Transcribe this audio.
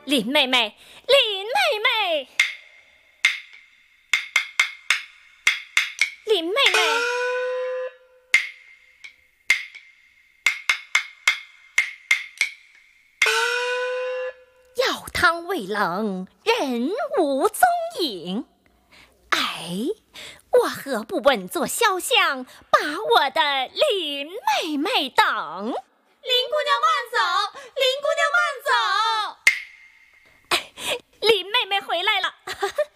林妹妹，林妹妹，林妹妹，药汤未冷，人无踪影。哎，我何不稳坐潇湘，把我的林妹妹等？ 林姑娘慢走，林姑娘慢走。 林妹妹回来了。